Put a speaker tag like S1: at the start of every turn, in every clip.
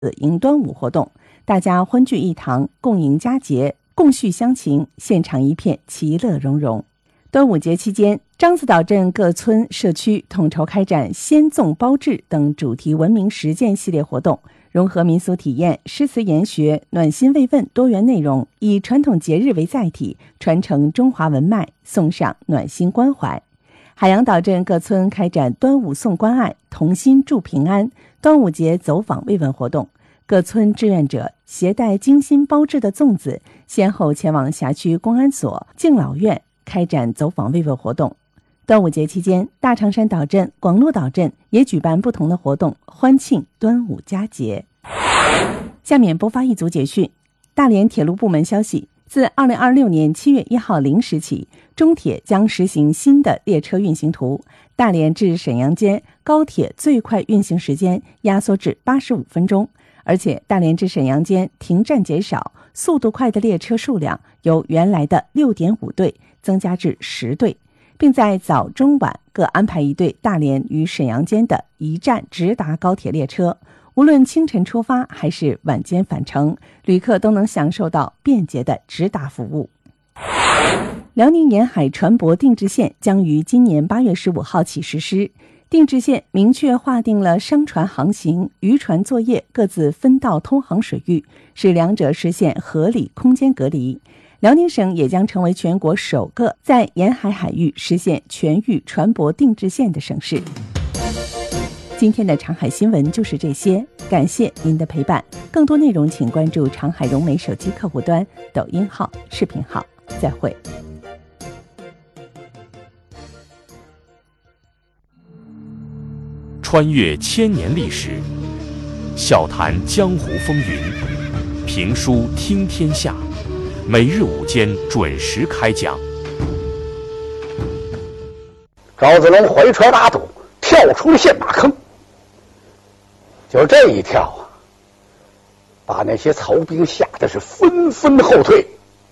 S1: 迎端午活动，大家欢聚一堂，共迎佳节，共叙乡情，现场一片其乐融融。端午节期间，獐子岛镇各村社区统筹开展先粽包制等主题文明实践系列活动，融合民俗体验、诗词研学、暖心慰问多元内容，以传统节日为载体，传承中华文脉，送上暖心关怀。海洋岛镇各村开展端午送关爱、同心祝平安、端午节走访慰问活动，各村志愿者携带精心包制的粽子，先后前往辖区公安所、敬老院开展走访慰问活动。端午节期间，大长山岛镇、广鹿岛镇也举办不同的活动，欢庆端午佳节。下面播发一组简讯。大连铁路部门消息，自2026年7月1号0时起，中铁将实行新的列车运行图，大连至沈阳间高铁最快运行时间压缩至85分钟，而且大连至沈阳间停站减少，速度快的列车数量由原来的6.5对增加至10对，并在早中晚各安排一对大连与沈阳间的一站直达高铁列车，无论清晨出发还是晚间返程，旅客都能享受到便捷的直达服务。辽宁沿海船舶定制线将于今年8月15号起实施。定制线明确划定了商船航行、渔船作业各自分道通航水域，使两者实现合理空间隔离。辽宁省也将成为全国首个在沿海海域实现全域船舶定制线的省市。今天的长海新闻就是这些，感谢您的陪伴。更多内容请关注长海融媒手机客户端、抖音号、视频号。再会。
S2: 穿越千年历史，笑谈江湖风云，评书听天下，每日午间准时开讲。
S3: 赵子龙回船打赌，跳出陷马坑。就这一跳啊，把那些曹兵吓得是纷纷后退。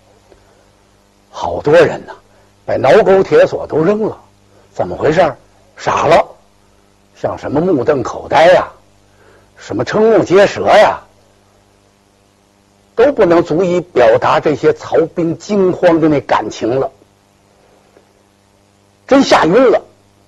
S3: 好多人呢，把挠钩铁索都扔了，怎么回事？傻了，像什么目瞪口呆呀，什么瞠目结舌呀，都不能足以表达这些曹兵惊慌的那感情了，真吓晕了。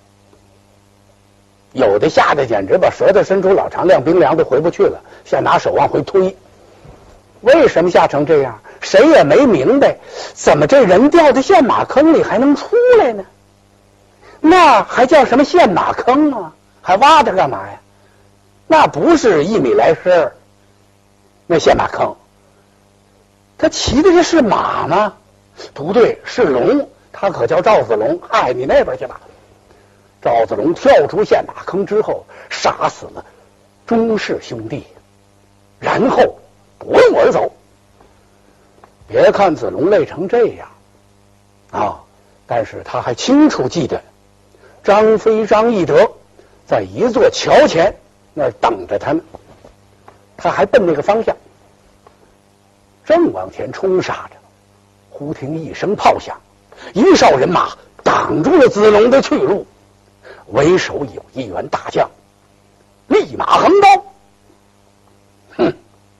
S3: 有的吓得简直把舌头伸出老长，晾冰凉都回不去了，先拿手往回推。为什么吓成这样？谁也没明白，怎么这人掉在陷马坑里还能出来呢？那还叫什么陷马坑啊？还挖它干嘛呀？那不是1米来深，那陷马坑。他骑的这是马吗？不对，是龙。他可叫赵子龙。嗨，你那边去吧。赵子龙跳出陷马坑之后，杀死了钟氏兄弟，然后夺路而走。别看子龙累成这样啊，但是他还清楚记得张飞、张翼德在一座桥前那儿等着他呢，他还奔那个方向，正往前冲杀着。忽听一声炮响，一哨人马挡住了子龙的去路，为首有一员大将，立马横刀。哼，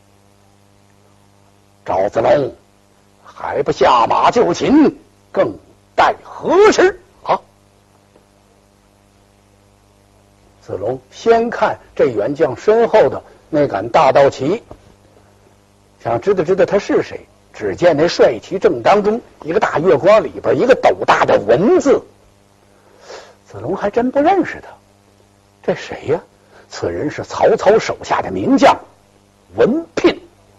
S3: 赵子龙还不下马就擒，更待何时啊？子龙先看这员将身后的那杆大道旗，想知道他是谁。只见那帅旗正当中一个大月光里边一个斗大的文字，子龙还真不认识他。这谁呀？此人是曹操手下的名将文聘。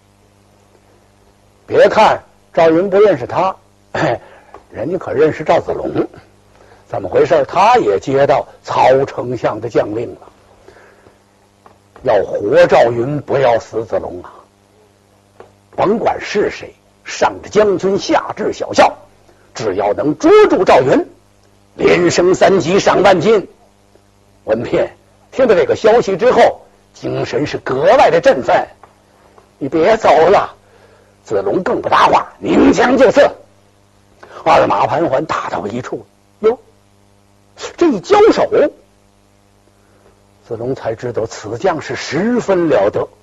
S3: 别看赵云不认识他，人家可认识赵子龙。怎么回事？他也接到曹丞相的将令了，要活赵云，不要死子龙啊！甭管是谁，上至将军，下至小校，只要能捉住赵云，连升3级，赏万金。文聘听到这个消息之后，精神是格外的振奋。你别走了！子龙更不搭话，拧枪就刺，二马盘桓，打到一处。哟，这一交手，子龙才知道此将是十分了得。